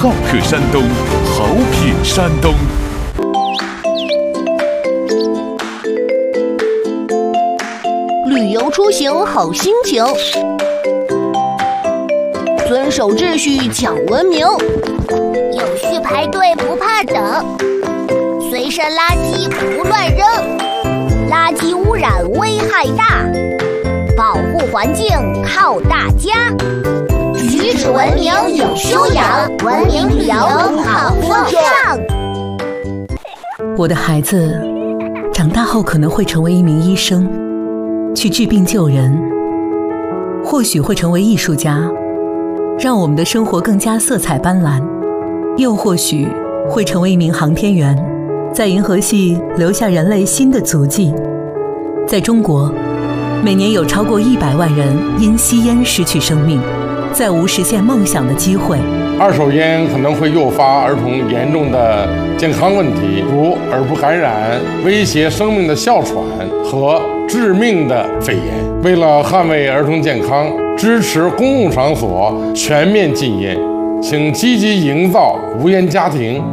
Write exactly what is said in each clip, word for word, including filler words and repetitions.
好客山东，好品山东。 旅游出行好心情，遵守秩序讲文明， 有序排队不怕等，随身垃圾不乱扔，垃圾污染危害大，保护环境靠大家。举止文明有修养，文明旅游好风尚。 我的孩子长大后可能会成为一名医生，去治病救人，或许会成为艺术家，让我们的生活更加色彩斑斓，又或许会成为一名航天员，在银河系留下人类新的足迹。在中国，每年有超过一百万人因吸烟失去生命，再无实现梦想的机会。 二手烟可能会诱发儿童严重的健康问题，如耳部感染、威胁生命的哮喘和致命的肺炎。为了捍卫儿童健康，支持公共场所全面禁烟，请积极营造无烟家庭。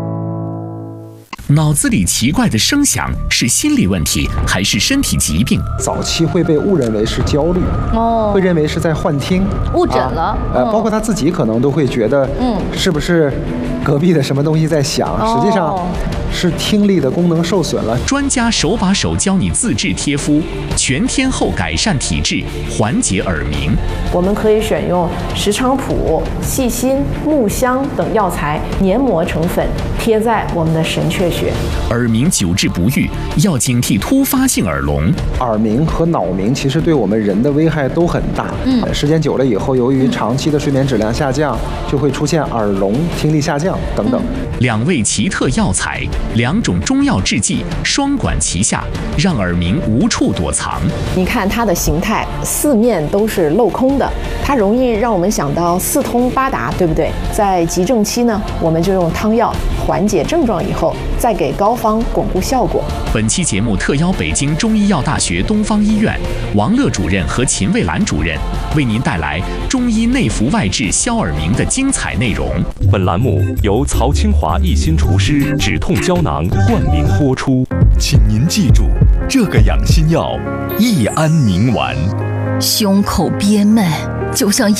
脑子里奇怪的声响是心理问题还是身体疾病？ 早期会被误认为是焦虑，哦，会认为是在幻听， 误诊了。啊、 呃，包括他自己可能都会觉得，嗯，是不是隔壁的什么东西在响？哦、实际上是听力的功能受损了。 专家手把手教你自制贴敷，全天候改善体质，缓解耳鸣。 我们可以选用石菖蒲、细辛、木香等药材研磨成粉，贴在我们的神阙穴。 耳鸣久治不愈，要警惕突发性耳聋。 耳鸣和脑鸣其实对我们人的危害都很大。嗯，时间久了以后，由于长期的睡眠质量下降，就会出现耳聋、听力下降等等。 两味奇特药材，两种中药制剂，双管齐下，让耳鸣无处躲藏。 你看它的形态，四面都是镂空的，它容易让我们想到四通八达，对不对？在急症期呢，我们就用汤药缓解症状以后，再给膏方巩固效果。 本期节目特邀北京中医药大学东方医院王乐主任和秦蔚兰主任，为您带来中医内服外治消耳鸣的精彩内容。 本栏目由曹清华一心厨师止痛胶囊冠名播出。 请您记住，这个养心药益安宁丸。 胸口憋闷，就像